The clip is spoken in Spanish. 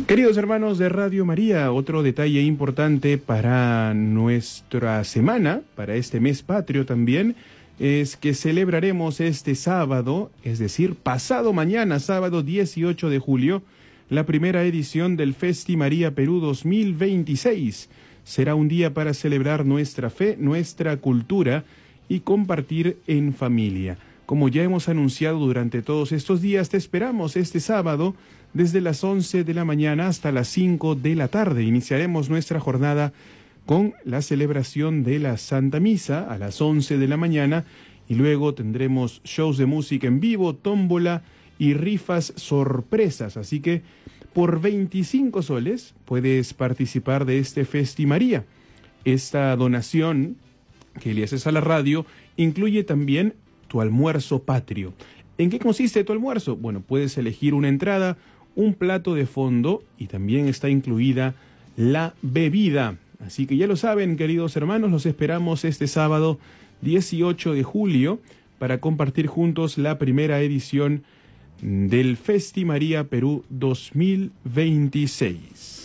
Queridos hermanos de Radio María, otro detalle importante para nuestra semana, para este mes patrio también, es que celebraremos este sábado, es decir, pasado mañana, sábado 18 de julio, la primera edición del Festi María Perú 2026. Será un día para celebrar nuestra fe, nuestra cultura y compartir en familia. Como ya hemos anunciado durante todos estos días, te esperamos este sábado desde las 11 de la mañana hasta las 5 de la tarde. Iniciaremos nuestra jornada con la celebración de la Santa Misa a las 11 de la mañana y luego tendremos shows de música en vivo, tómbola y rifas sorpresas. Así que por 25 soles puedes participar de este Festi María. Esta donación que le haces a la radio incluye también tu almuerzo patrio. ¿En qué consiste tu almuerzo? Bueno, puedes elegir una entrada, un plato de fondo y también está incluida la bebida. Así que ya lo saben, queridos hermanos, los esperamos este sábado 18 de julio para compartir juntos la primera edición del Festi María Perú 2026.